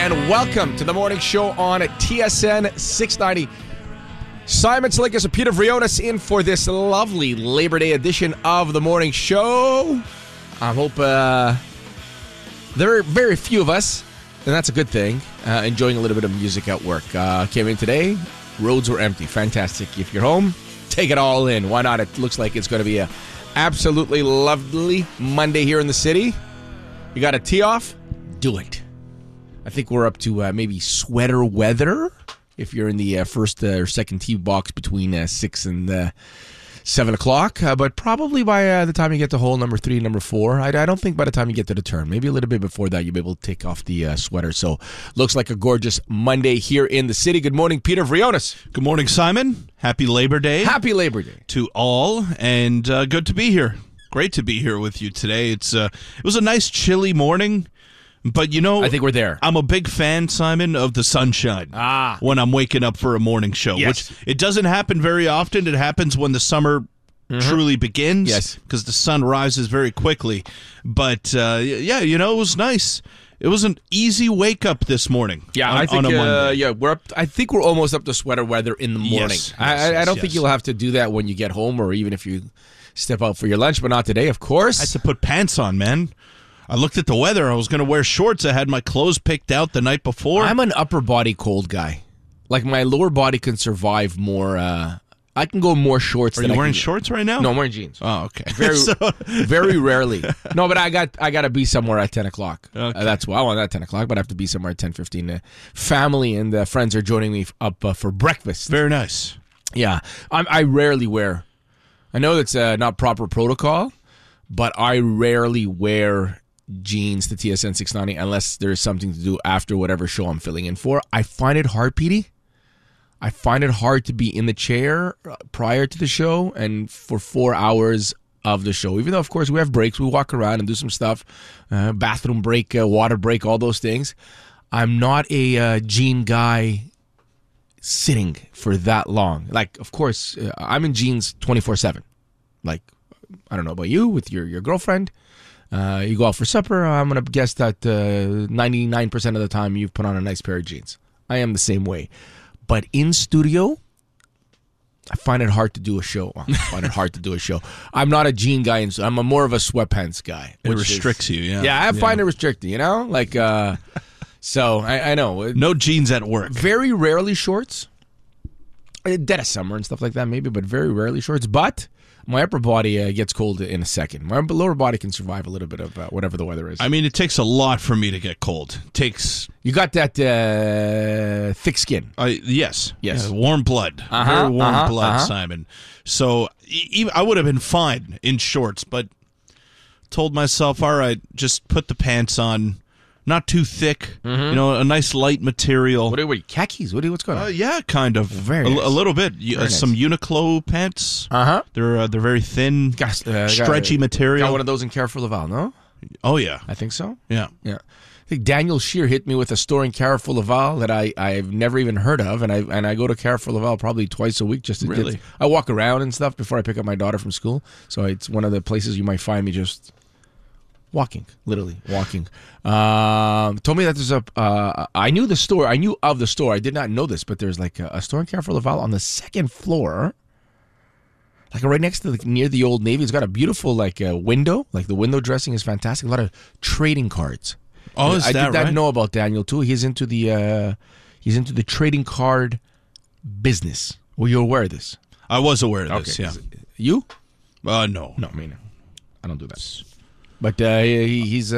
and welcome to the morning show on TSN 690. Simon Salikas and Peter Vrionis in for this lovely Labor Day edition of the morning show. I hope there are very few of us, and that's a good thing, enjoying a little bit of music at work. Came in today, roads were empty. Fantastic. If you're home, take it all in. Why not? It looks like it's going to be a absolutely lovely Monday here in the city. You got a tee off? Do it. I think we're up to maybe sweater weather if you're in the first or second tee box between 6 and 7 o'clock. But probably by the time you get to hole number 3, number 4, I don't think by the time you get to the turn, maybe a little bit before that, you'll be able to take off the sweater. So looks like a gorgeous Monday here in the city. Good morning, Peter Vrionis. Good morning, Simon. Happy Labor Day. Happy Labor Day. To all, and good to be here. Great to be here with you today. It was a nice chilly morning. But, you know, I think we're there. I'm a big fan, Simon, of the sunshine when I'm waking up for a morning show, which it doesn't happen very often. It happens when the summer truly begins because the sun rises very quickly. But, it was nice. It was an easy wake up this morning. Yeah, I think, we're up. I think we're almost up to sweater weather in the morning. I don't think you'll have to do that when you get home or even if you step out for your lunch, but not today, of course. I had to put pants on, man. I looked at the weather. I was going to wear shorts. I had my clothes picked out the night before. I'm an upper body cold guy. Like, my lower body can survive more. I can go more shorts. Are you wearing shorts right now? No, I'm wearing jeans. Oh, okay. Very rarely. No, but I got to be somewhere at 10 o'clock. Okay. That's why I want at 10 o'clock, but I have to be somewhere at 10:15. Family and friends are joining me up for breakfast. Very nice. Yeah. I rarely wear. I know that's not proper protocol, but I rarely wear jeans to TSN 690 unless there's something to do after whatever show I'm filling in for. I find it hard, Petey. I find it hard to be in the chair prior to the show and for 4 hours of the show. Even though, of course, we have breaks. We walk around and do some stuff. Bathroom break, water break, all those things. I'm not a jean guy sitting for that long. Like, of course, I'm in jeans 24/7. Like, I don't know about you with your girlfriend. You go out for supper, I'm going to guess that 99% of the time you've put on a nice pair of jeans. I am the same way. But in studio, I find it hard to do a show. I'm not a jean guy. I'm more of a sweatpants guy. It restricts you, yeah. Yeah, I find it restricting, you know? Like, so I know. No jeans at work. Very rarely shorts. Dead of summer and stuff like that, maybe, but very rarely shorts. But my upper body gets cold in a second. My lower body can survive a little bit of whatever the weather is. I mean, it takes a lot for me to get cold. You got that thick skin. Yes. Warm blood. Very warm blood, Simon. So I would have been fine in shorts, but told myself, all right, just put the pants on. Not too thick, a nice light material. What are you, khakis? What's going on? Yeah, kind of. Very nice. A little bit. Nice. Some Uniqlo pants. They're very thin, stretchy material. Got one of those in Carrefour Laval, no? Oh, yeah. I think so. Yeah. I think Daniel Scheer hit me with a store in Carrefour Laval that I've never even heard of, and I go to Carrefour Laval probably twice a week just to really. I walk around and stuff before I pick up my daughter from school, so it's one of the places you might find me just literally walking. Told me that there's I knew the store. I knew of the store. I did not know this, but there's like a store in Carrefour Laval on the second floor, like right next to near the Old Navy. It's got a beautiful window. Like the window dressing is fantastic. A lot of trading cards. Oh, is that right? I did not know about Daniel too. He's into the trading card business. Were you aware of this? I was aware of this. Yeah. You? No. No, me no. I don't do that. But he's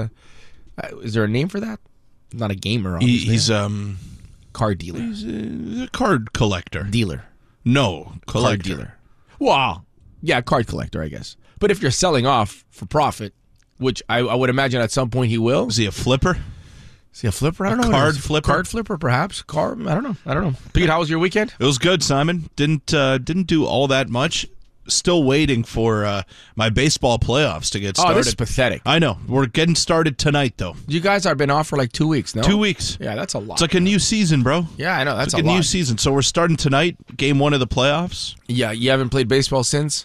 is there a name for that? Not a gamer. He's card dealer. He's a card collector. Dealer. No, collector. Card dealer. Wow. Yeah, card collector, I guess. But if you're selling off for profit, which I would imagine at some point he will. Is he a flipper? Is he a flipper? I don't know. Card flipper? Card flipper, perhaps. I don't know. Pete, how was your weekend? It was good, Simon. Didn't do all that much. Still waiting for my baseball playoffs to get started. Oh, this is pathetic. I know. We're getting started tonight, though. You guys have been off for like 2 weeks, no? 2 weeks. Yeah, that's a lot. It's like a new season, bro. Yeah, I know. That's it's like a new season. So we're starting tonight, game 1 of the playoffs. Yeah, you haven't played baseball since?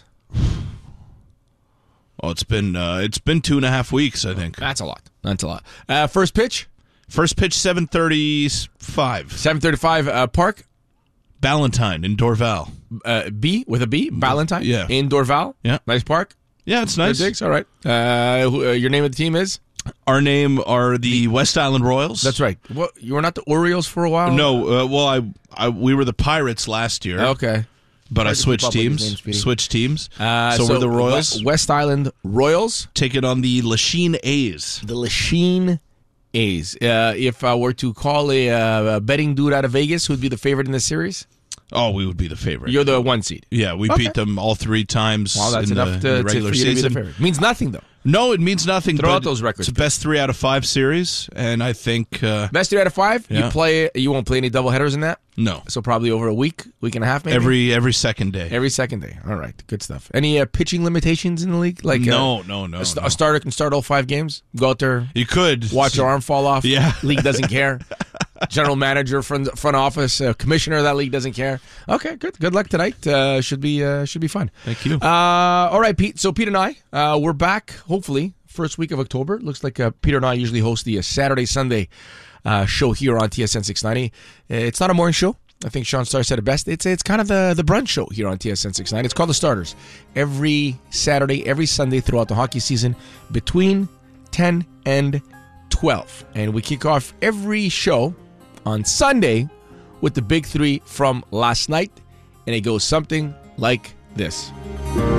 Oh, it's been 2.5 weeks, I think. That's a lot. First pitch? First pitch 7:35. 7:35. Park. Ballantine in Dorval. B with a B. Ballantine. Yeah. In Dorval. Yeah. Nice park. Yeah, it's nice. Digs. All right. Your name of the team is? Our name are the West Island Royals. That's right. What, you were not the Orioles for a while? No. We were the Pirates last year. Okay. But I switched teams. So we're the Royals. West Island Royals. Taking on the Lachine A's. The Lachine A's. If I were to call a betting dude out of Vegas, who'd be the favorite in this series? Oh, we would be the favorite. You're the 1 seed. Yeah, we beat them all 3 times. Well, that's in enough the regular season. Means nothing, though. No, it means nothing. Throw out those records. It's a best 3 out of 5 series, and I think best 3 out of 5. Yeah. You won't play any doubleheaders in that. No. So probably over a week and a half, maybe. Every second day. Every second day. All right, good stuff. Any pitching limitations in the league? Like no. A starter can start all 5 games. Go out there. You could watch your arm fall off. Yeah. League doesn't care. General manager, front office, commissioner of that league doesn't care. Okay, good. Good luck tonight. Should be fun. Thank you. All right, Pete. So Pete and I, we're back. Hopefully, first week of October. Looks like Peter and I usually host the Saturday Sunday show here on TSN 690. It's not a morning show. I think Sean Starr said it best. It's kind of the brunch show here on TSN 690. It's called The Starters. Every Saturday, every Sunday throughout the hockey season between 10 and 12. And we kick off every show on Sunday with the big 3 from last night. And it goes something like this.